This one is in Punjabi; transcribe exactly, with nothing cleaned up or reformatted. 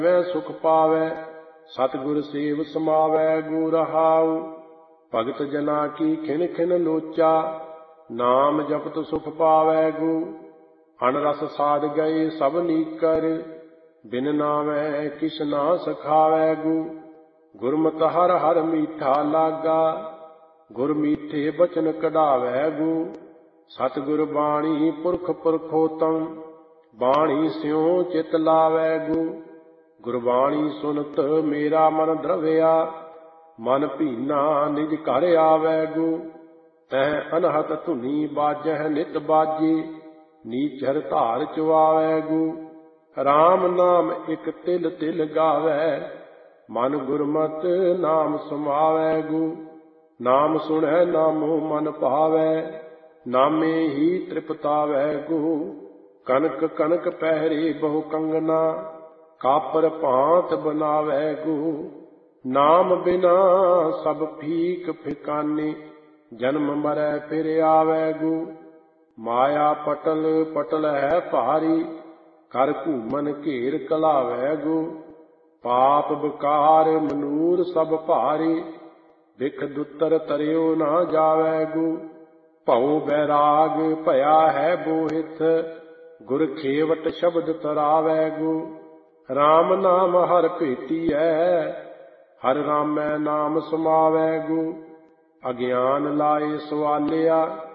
ਵੈ ਸੁਖ ਪਾਵੈ। ਸਤਿਗੁਰ ਸੇਵ ਸਮਾਵੈ ਗੁ ਰਹਾਉ। ਭਗਤ ਜਨਾ ਕੀ ਖਿਨ ਖਿਨ ਲੋਚਾ। ਨਾਮ ਜਪਤ ਸੁਖ ਪਾਵੈ ਗੁ। ਅਨ ਰਸ ਸਾਧ ਗਏ ਸਭ ਨੀਕਰ। ਬਿਨ ਨਾਵੈ ਕਿਛ ਨਾ ਸਖਾਵੈ ਗੁ। ਗੁਰਮਤਿ ਹਰਿ ਹਰਿ ਮੀਠਾ ਲਾਗਾ। ਗੁਰ ਮੀਠੇ ਬਚਨ ਕਢਾਵੈ ਗੁ। ਸਤਿਗੁਰ ਬਾਣੀ ਪੁਰਖ ਪੁਰਖੋਤਮ। ਬਾਣੀ ਸਿਉ ਚਿਤ ਲਾਵੈ ਗੁ। ਗੁਰਬਾਣੀ ਸੁਨਤ ਮੇਰਾ ਮਨ ਦਰਵਿਆ। ਮਨ ਭੀਨਾ ਨਿਜ ਘਰ ਆਵੈ ਗੁ। ਤਹ ਅਨਹਤ ਧੁਨੀ ਬਾਜਹਿ ਨਿਤ ਬਾਜੀ। ਨੀਚਰ ਧਾਰ ਚੁਆਵੈ ਗੁ। ਰਾਮ ਨਾਮ ਇਕ ਤਿਲ ਤਿਲ ਗਾਵੈ। ਮਨ ਗੁਰਮਤਿ ਨਾਮ ਸਮਾਵੈ ਗੁ। ਨਾਮ ਸੁਣੈ ਨਾਮੋ ਮਨ ਭਾਵੈ। ਨਾਮੇ ਹੀ ਤ੍ਰਿਪਤਾਵੈ ਗੁ। ਕਨਕ ਕਨਕ ਪਹਿਰੇ ਬਹੁ ਕੰਗਨਾ। ਕਾਪਰ ਭਾਂਤ ਬਨਾਵੈ ਗੁ। ਨਾਮ ਬਿਨਾ ਸਭ ਫੀਕ ਫਿਕਾਨੇ। ਜਨਮ ਮਰੈ ਫਿਰ ਆਵੈ ਗੁ। ਮਾਇਆ ਪਟਲ ਪਟਲ ਹੈ ਭਾਰੀ। ਕਰ ਘੂਮਨ ਘੇਰ ਕਲਾਵੈ ਗੁ। ਪਾਪ ਬਕਾਰ ਮਨੂਰ ਸਭ ਭਾਰੀ। ਬਿਖ ਦੁੱਤਰ ਤਰਿਓ ਨਾ ਜਾਵੈ ਗੁ। ਭਉ ਬੈਰਾਗ ਭਇਆ ਹੈ ਬੋਹਿਥ। ਗੁਰ ਖੇਵਟ ਸ਼ਬਦ ਤਰਾਵੈ ਗੁ। ਰਾਮ ਨਾਮ ਹਰਿ ਭੇਟੀਐ। ਹਰਿ ਰਾਮੈ ਨਾਮ ਸਮਾਵੈ ਗੁ। ਅਗਿਆਨ ਲਾਏ ਸਵਾਲਿਆ।